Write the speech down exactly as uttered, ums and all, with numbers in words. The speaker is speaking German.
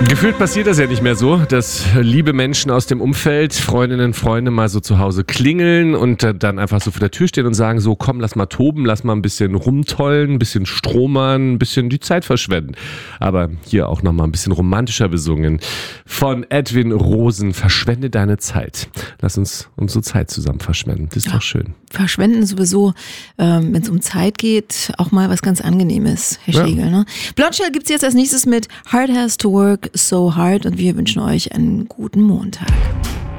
Gefühlt passiert das ja nicht mehr so, dass liebe Menschen aus dem Umfeld, Freundinnen, Freunde mal so zu Hause klingeln und dann einfach so vor der Tür stehen und sagen so, komm, lass mal toben, lass mal ein bisschen rumtollen, ein bisschen stromern, ein bisschen die Zeit verschwenden. Aber hier auch nochmal ein bisschen romantischer besungen von Edwin Rosen, verschwende deine Zeit. Lass uns unsere Zeit zusammen verschwenden, das ist ja doch schön. Verschwenden sowieso, ähm, wenn es um Zeit geht, auch mal was ganz Angenehmes, Herr Ja. Schlegel. Ne? Blondshell gibt's jetzt als nächstes mit Hard Has to Work So Hard und wir wünschen euch einen guten Montag.